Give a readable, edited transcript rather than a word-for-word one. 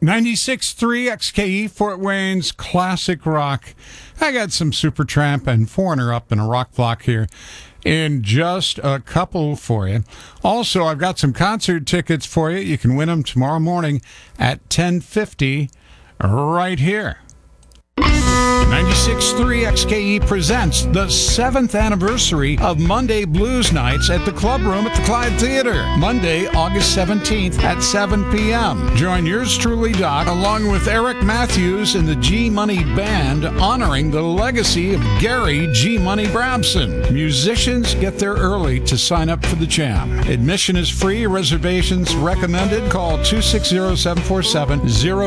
96.3 XKE Fort Wayne's classic rock. I got some Supertramp and Foreigner up in a rock block here in just a couple for you. Also, I've got some concert tickets for you. You can win them tomorrow morning at 10:50 right here. 96.3 XKE presents the 7th anniversary of Monday Blues Nights at the Club Room at the Clyde Theater. Monday, August 17th at 7 p.m. Join yours truly, Doc, along with Eric Matthews and the G-Money Band, honoring the legacy of Gary G-Money Brabson. Musicians get there early to sign up for the jam. Admission is free. Reservations recommended. Call 260-747-0